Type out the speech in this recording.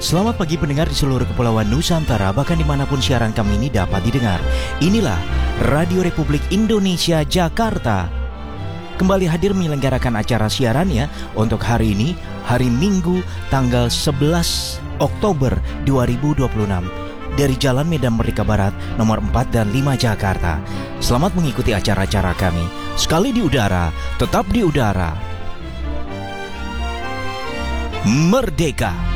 Selamat pagi pendengar di seluruh kepulauan Nusantara, bahkan dimanapun siaran kami ini dapat didengar. Inilah Radio Republik Indonesia Jakarta. Kembali hadir menyelenggarakan acara siarannya untuk hari ini, hari Minggu, tanggal 11 Oktober 2026. Dari Jalan Medan Merdeka Barat, nomor 4 dan 5 Jakarta. Selamat mengikuti acara-acara kami. Sekali di udara, tetap di udara. Merdeka!